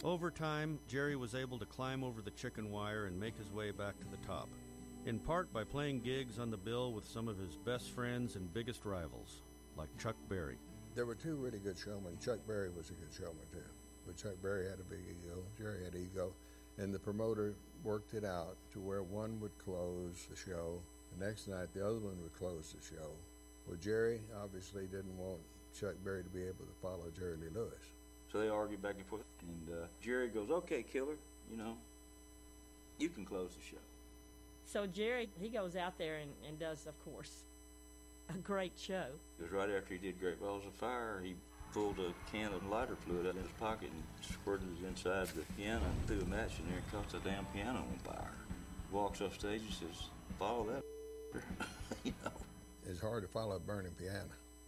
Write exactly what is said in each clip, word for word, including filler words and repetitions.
Over time, Jerry was able to climb over the chicken wire and make his way back to the top, in part by playing gigs on the bill with some of his best friends and biggest rivals, like Chuck Berry. There were two really good showmen. Chuck Berry was a good showman, too. But Chuck Berry had a big ego. Jerry had ego. And the promoter worked it out to where one would close the show. The next night, the other one would close the show. Well, Jerry obviously didn't want Chuck Berry to be able to follow Jerry Lee Lewis. So they argued back and forth. And uh, Jerry goes, okay, Killer, you know, you can close the show. So Jerry, he goes out there and, and does, of course, a great show. Because right after he did Great Balls of Fire, he pulled a can of lighter fluid out of his pocket and squirted it inside the piano and threw a match in there and caught the damn piano on fire. Walks off stage and says, follow that, you know. It's hard to follow a burning piano.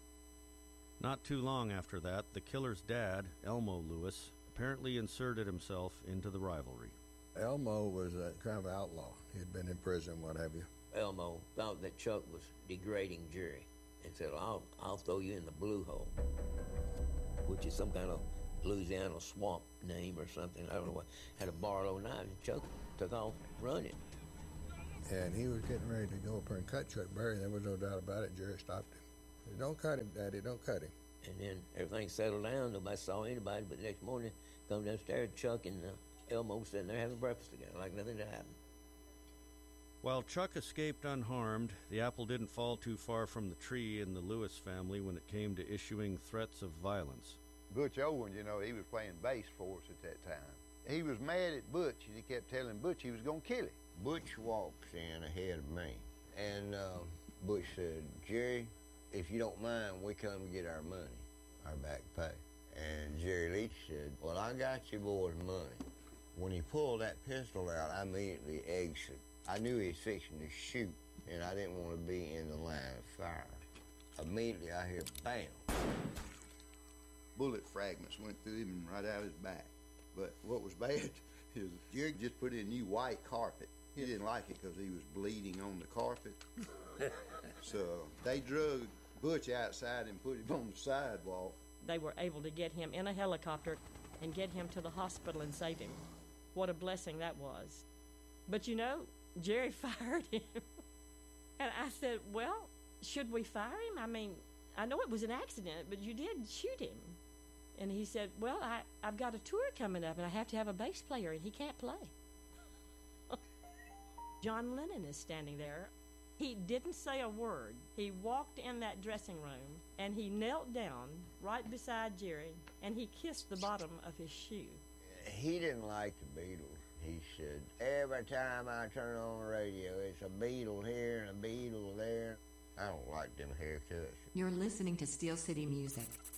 Not too long after that, the Killer's dad, Elmo Lewis, apparently inserted himself into the rivalry. Elmo was a kind of outlaw. He had been in prison, what have you. Elmo thought that Chuck was degrading Jerry and said, I'll, I'll throw you in the blue hole, which is some kind of Louisiana swamp name or something. I don't know what. Had a Barlow knife, and Chuck took off running. And he was getting ready to go up there and cut Chuck Berry. There was no doubt about it. Jerry stopped him. He said, don't cut him, Daddy, don't cut him. And then everything settled down. Nobody saw anybody, but the next morning, come downstairs, Chuck and uh, Elmo sitting there having breakfast together like nothing had happened. While Chuck escaped unharmed, the apple didn't fall too far from the tree in the Lewis family when it came to issuing threats of violence. Butch Owen, you know, he was playing bass for us at that time. He was mad at Butch, and he kept telling Butch he was going to kill him. Butch walks in ahead of me, and uh, Butch said, Jerry, if you don't mind, we come to get our money, our back pay. And Jerry Leach said, well, I got you boys' money. When he pulled that pistol out, I immediately exited. I knew he was fixing to shoot, and I didn't want to be in the line of fire. Immediately, I hear bam. Bullet fragments went through him and right out his back. But what was bad is Jerry just put in new white carpet. He didn't like it because he was bleeding on the carpet. So they drug Butch outside and put him on the sidewalk. They were able to get him in a helicopter and get him to the hospital and save him. What a blessing that was. But you know, Jerry fired him. And I said, well, should we fire him? I mean, I know it was an accident, but you did shoot him. And he said, well, I, I've got a tour coming up, and I have to have a bass player, and he can't play. John Lennon is standing there. He didn't say a word. He walked in that dressing room, and he knelt down right beside Jerry, and he kissed the bottom of his shoe. He didn't like the Beatles. He said, every time I turn on the radio, it's a Beatle here and a Beatle there. I don't like them haircuts. You're listening to Steel City Music.